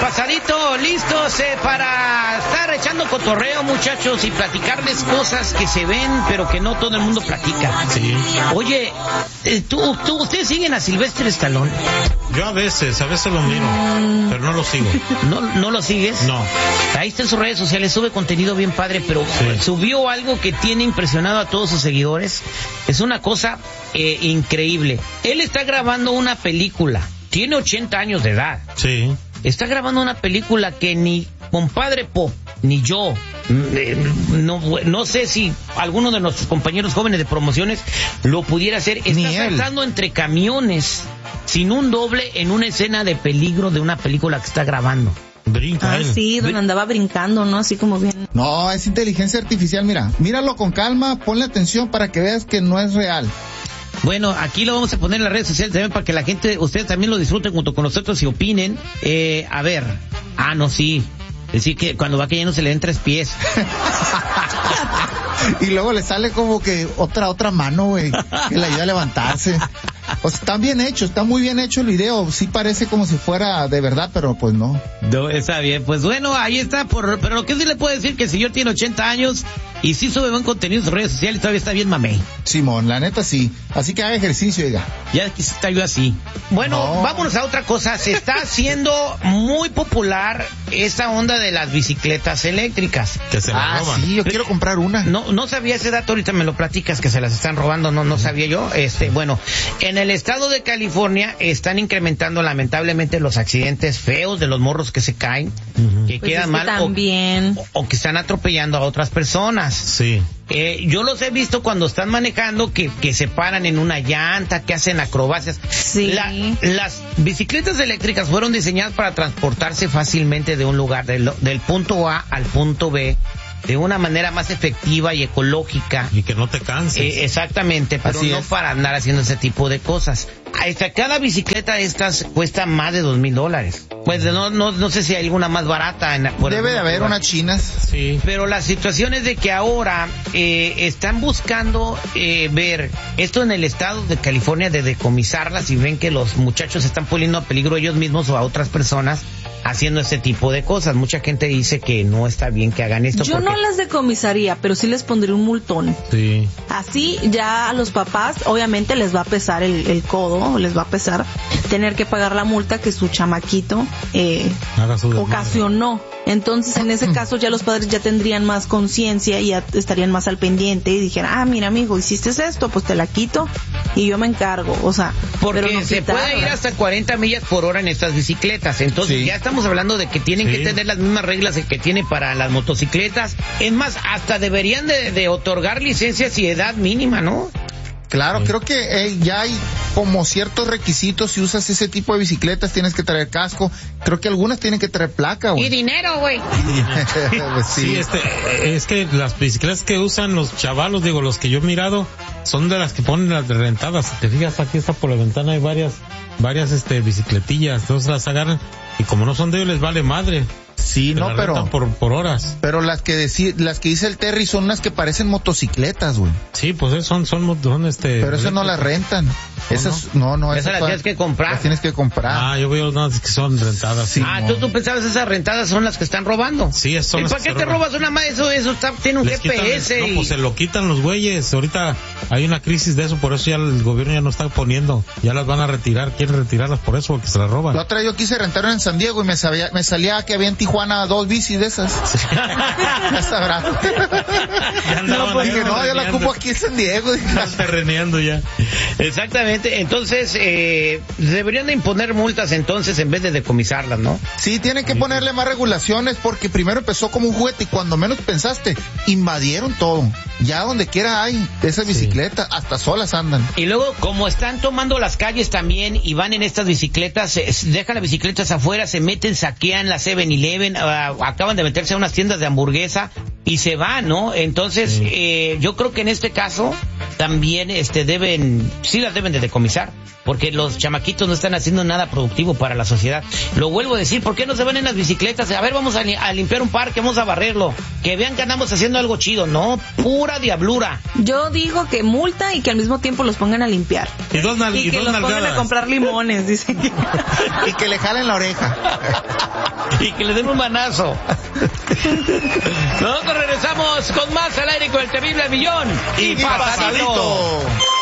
pasadito, listos para estar echando cotorreo, muchachos, y platicarles cosas que se ven, pero que no todo el mundo platica. Sí. Oye, ¿ustedes siguen a Sylvester Stallone? Yo a veces lo miro, pero no lo sigo. ¿No lo sigues? No. Ahí está en sus redes sociales, sube contenido bien padre, pero subió algo que tiene impresionado a todos sus seguidores. Es una cosa increíble. Él está grabando una película, tiene 80 años de edad. Sí. Está grabando una película que ni compadre Pop, ni yo, no sé si alguno de nuestros compañeros jóvenes de promociones lo pudiera hacer. Está saltando entre camiones, sin un doble, en una escena de peligro de una película que está grabando. Brinca él. Sí, donde andaba brincando, ¿no? Así como bien. No, es inteligencia artificial, míralo con calma, ponle atención para que veas que no es real. Bueno, aquí lo vamos a poner en las redes sociales también para que la gente, ustedes también lo disfruten junto con nosotros y opinen. A ver, sí. Decir que cuando va cayendo se le den 3 pies. Y luego le sale como que otra mano, güey, que le ayuda a levantarse. O sea, está muy bien hecho el video. Sí parece como si fuera de verdad, pero pues no. No, está bien. Pues bueno, ahí está. Pero lo que sí le puedo decir que el señor tiene 80 años y sí sube buen contenido en sus redes sociales y todavía está bien mamey. Simón, la neta sí. Así que haga ejercicio, oiga. Ya está yo así. Bueno, vámonos a otra cosa. Se está haciendo muy popular esta onda de las bicicletas eléctricas. Que se las roban. Sí, yo quiero comprar una. No sabía ese dato, ahorita me lo platicas que se las están robando, no sabía yo. Bueno, en el estado de California están incrementando lamentablemente los accidentes feos de los morros que se caen, que pues quedan mal también. o que están atropellando a otras personas. Sí. Yo los he visto cuando están manejando que se paran en una llanta, que hacen acrobacias. Sí. Las bicicletas eléctricas fueron diseñadas para transportarse fácilmente de un lugar, del punto A al punto B, de una manera más efectiva y ecológica. Y que no te canses. Exactamente, pero Así no es. para andar haciendo ese tipo de cosas. Cada bicicleta de estas cuesta más de $2,000. Pues no sé si hay alguna más barata. Debe de haber unas chinas. Sí. Pero la situación es de que ahora están buscando ver esto en el estado de California, de decomisarlas, y ven que los muchachos se están poniendo a peligro ellos mismos o a otras personas haciendo este tipo de cosas. Mucha gente dice que no está bien que hagan esto. Yo no las decomisaría, pero sí les pondría un multón. Sí. Así ya a los papás obviamente les va a pesar el codo, les va a pesar tener que pagar la multa que su chamaquito ocasionó. Entonces en ese caso ya los padres ya tendrían más conciencia y ya estarían más al pendiente y dijeran, mira amigo, hiciste esto, pues te la quito y yo me encargo. O sea, porque pero no se puede ir hasta 40 millas por hora en estas bicicletas. Entonces ya estamos hablando de que tienen que tener las mismas reglas que tiene para las motocicletas. Es más, hasta deberían de otorgar licencias y edad mínima, ¿no? Claro, creo que ya hay como ciertos requisitos. Si usas ese tipo de bicicletas tienes que traer casco. Creo que algunas tienen que traer placa, güey. Y dinero, güey. Pues sí. Es que las bicicletas que usan los chavalos, los que yo he mirado, son de las que ponen las de rentadas. Si te fijas, aquí está por la ventana, hay varias bicicletillas. Entonces las agarran y como no son de ellos, les vale madre. Sí, no, pero por horas. Pero las que dice el Terry son las que parecen motocicletas, güey. Sí, pues son Pero esas no las rentan. Esas esas las tienes que comprar. Las tienes que comprar. Yo veo unas que son rentadas. Sí, tú pensabas esas rentadas son las que están robando. Sí, son las ¿Y para qué te robas una más? Eso tiene un GPS. Pues se lo quitan los güeyes. Ahorita hay una crisis de eso, por eso ya el gobierno ya no está poniendo. Ya las van a retirar, quieren retirarlas por eso, porque se las roban. La otra yo quise rentar en San Diego y me salía que había en Tijuana 2 bicis de esas. Ya sabrás. Yo la ocupo aquí en San Diego. Están terreneando ya. Exactamente. Entonces, deberían de imponer multas entonces en vez de decomisarlas, ¿no? Sí, tienen que ponerle más regulaciones porque primero empezó como un juguete y cuando menos pensaste, invadieron todo. Ya donde quiera hay esas bicicletas, hasta solas andan. Y luego, como están tomando las calles también y van en estas bicicletas, dejan las bicicletas afuera, se meten, saquean la 7-Eleven, acaban de meterse a unas tiendas de hamburguesa y se van, ¿no? Entonces, yo creo que en este caso también las deben de decomisar, porque los chamaquitos no están haciendo nada productivo para la sociedad. Lo vuelvo a decir, ¿por qué no se van en las bicicletas? A ver, vamos a limpiar un parque, vamos a barrerlo, que vean que andamos haciendo algo chido, no, pura diablura. Yo digo que multa y que al mismo tiempo los pongan a limpiar. Y que los pongan a comprar limones, dicen. Y que le jalen la oreja. y que le den un manazo. Nosotros regresamos con más al aire con el terrible Millón y Pasadito.